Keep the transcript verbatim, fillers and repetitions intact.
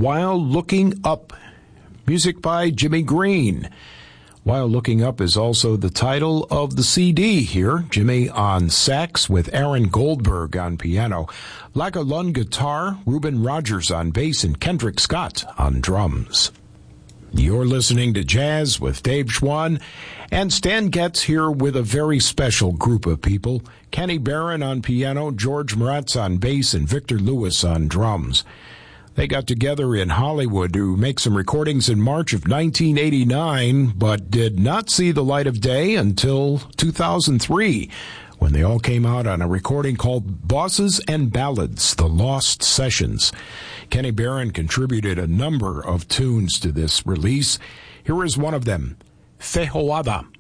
While Looking Up. Music by Jimmy Green. While Looking Up is also the title of the C D here. Jimmy on sax with Aaron Goldberg on piano, Laka Lund guitar, Reuben Rogers on bass, and Kendrick Scott on drums. You're listening to Jazz with Dave Schwann, and Stan Getz here with a very special group of people. Kenny Barron on piano, George Moretz on bass, and Victor Lewis on drums. They got together in Hollywood to make some recordings in March of nineteen eighty-nine, but did not see the light of day until two thousand three, when they all came out on a recording called Bosses and Ballads, The Lost Sessions. Kenny Barron contributed a number of tunes to this release. Here is one of them, Fehoada.